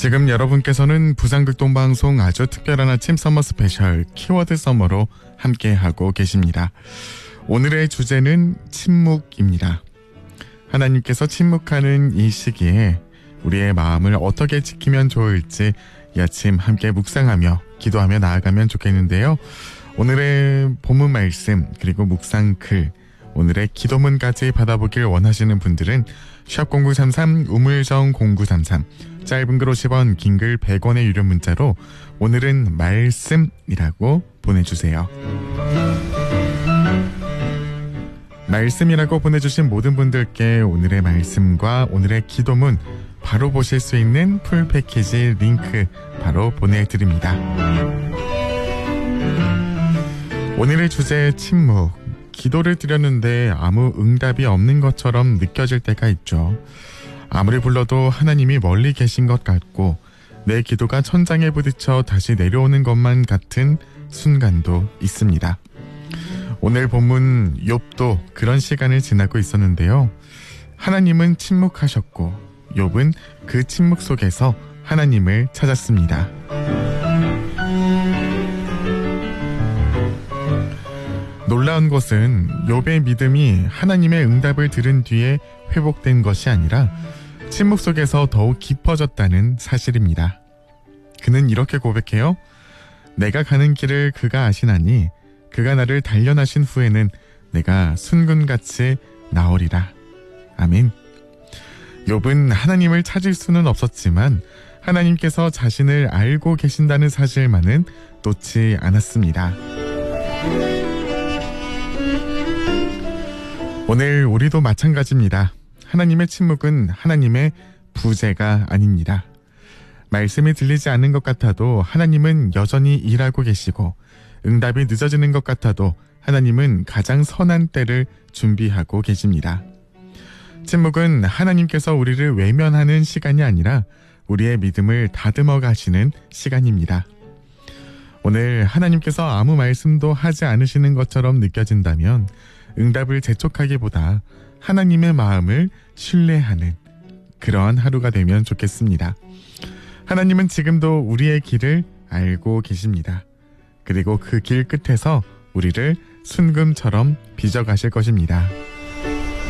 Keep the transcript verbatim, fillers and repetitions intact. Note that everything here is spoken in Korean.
지금 여러분께서는 부산극동방송 아주 특별한 아침 서머 스페셜 키워드 서머로 함께하고 계십니다. 오늘의 주제는 침묵입니다. 하나님께서 침묵하는 이 시기에 우리의 마음을 어떻게 지키면 좋을지 이 아침 함께 묵상하며 기도하며 나아가면 좋겠는데요. 오늘의 본문 말씀 그리고 묵상 글, 오늘의 기도문까지 받아보길 원하시는 분들은 샵 공구삼삼 우물정 공구삼삼, 짧은 글 오십 원, 긴 글 백 원의 유료 문자로 오늘은 말씀이라고 보내주세요. 말씀이라고 보내주신 모든 분들께 오늘의 말씀과 오늘의 기도문 바로 보실 수 있는 풀 패키지 링크 바로 보내드립니다. 오늘의 주제 침묵. 기도를 드렸는데 아무 응답이 없는 것처럼 느껴질 때가 있죠. 아무리 불러도 하나님이 멀리 계신 것 같고 내 기도가 천장에 부딪혀 다시 내려오는 것만 같은 순간도 있습니다. 오늘 본문 욥도 그런 시간을 지나고 있었는데요. 하나님은 침묵하셨고 욥은 그 침묵 속에서 하나님을 찾았습니다. 놀라운 것은 욥의 믿음이 하나님의 응답을 들은 뒤에 회복된 것이 아니라 침묵 속에서 더욱 깊어졌다는 사실입니다. 그는 이렇게 고백해요. 내가 가는 길을 그가 아시나니 그가 나를 단련하신 후에는 내가 순금같이 나오리라. 아멘. 욥은 하나님을 찾을 수는 없었지만 하나님께서 자신을 알고 계신다는 사실만은 놓지 않았습니다. 오늘 우리도 마찬가지입니다. 하나님의 침묵은 하나님의 부재가 아닙니다. 말씀이 들리지 않는 것 같아도 하나님은 여전히 일하고 계시고 응답이 늦어지는 것 같아도 하나님은 가장 선한 때를 준비하고 계십니다. 침묵은 하나님께서 우리를 외면하는 시간이 아니라 우리의 믿음을 다듬어 가시는 시간입니다. 오늘 하나님께서 아무 말씀도 하지 않으시는 것처럼 느껴진다면 응답을 재촉하기보다 하나님의 마음을 신뢰하는 그러한 하루가 되면 좋겠습니다. 하나님은 지금도 우리의 길을 알고 계십니다. 그리고 그 길 끝에서 우리를 순금처럼 빚어가실 것입니다.